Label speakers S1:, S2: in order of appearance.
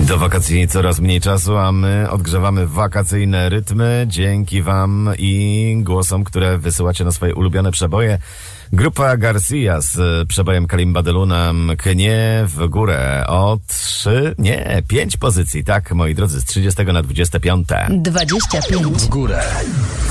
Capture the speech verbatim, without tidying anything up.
S1: Do wakacji coraz mniej czasu, a my odgrzewamy wakacyjne rytmy dzięki wam i głosom, które wysyłacie na swoje ulubione przeboje. Grupa Garcia z przebojem Kalimba de Luna mknie w górę o trzy, nie, pięć pozycji, tak moi drodzy, z trzydziestego na dwudzieste piąte.
S2: dwadzieścia pięć
S3: w górę.